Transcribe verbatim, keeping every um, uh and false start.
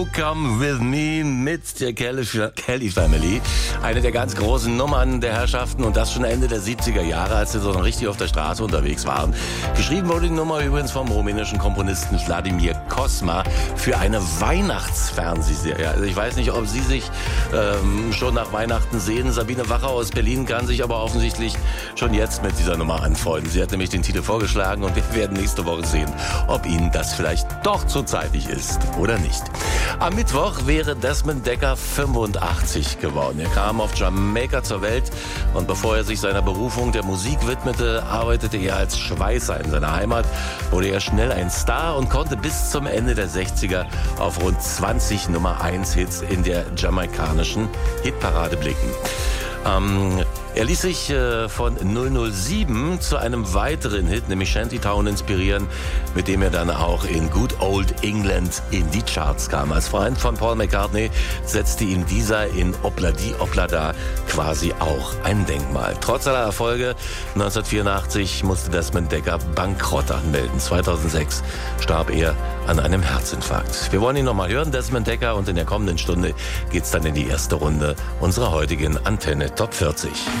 Come With Me mit der Kelly, Kelly Family. Eine der ganz großen Nummern der Herrschaften und das schon Ende der siebziger Jahre, als sie so noch richtig auf der Straße unterwegs waren. Geschrieben wurde die Nummer übrigens vom rumänischen Komponisten Vladimir Cosma für eine Weihnachtsfernsehserie. Also ich weiß nicht, ob Sie sich ähm, schon nach Weihnachten sehen. Sabine Wacher aus Berlin kann sich aber offensichtlich schon jetzt mit dieser Nummer anfreunden. Sie hat nämlich den Titel vorgeschlagen und wir werden nächste Woche sehen, ob Ihnen das vielleicht doch zu zeitig ist oder nicht. Am Mittwoch wäre Desmond Dekker fünfundachtzig geworden. Er kam auf Jamaika zur Welt und bevor er sich seiner Berufung der Musik widmete, arbeitete er als Schweißer in seiner Heimat, wurde er schnell ein Star und konnte bis zum Ende der sechziger auf rund zwanzig Nummer eins Hits in der jamaikanischen Hitparade blicken. Ähm, er ließ sich äh, von null null sieben zu einem weiteren Hit, nämlich Shantytown, inspirieren, mit dem er dann auch in Good Old England in die Charts kam. Als Freund von Paul McCartney setzte ihm dieser in Obladi Oblada quasi auch ein Denkmal. Trotz aller Erfolge neunzehnhundertvierundachtzig musste Desmond Dekker Bankrott anmelden. zweitausendsechs starb er an einem Herzinfarkt. Wir wollen ihn nochmal hören, Desmond Dekker, und in der kommenden Stunde geht's dann in die erste Runde unserer heutigen Antenne Top vierzig.